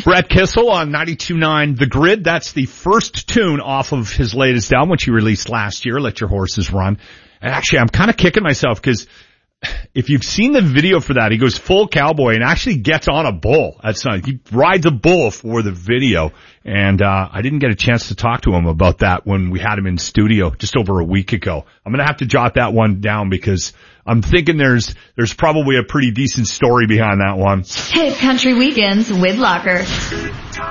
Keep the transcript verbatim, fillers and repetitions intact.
Brett Kissel on ninety-two point nine The Grid. That's the first tune off of his latest album, which he released last year, Let Your Horses Run. And actually, I'm kind of kicking myself because if you've seen the video for that, he goes full cowboy and actually gets on a bull at some. He rides a bull for the video. And uh I didn't get a chance to talk to him about that when we had him in studio just over a week ago. I'm going to have to jot that one down because I'm thinking there's there's probably a pretty decent story behind that one. Hit Country Weekends with Locker.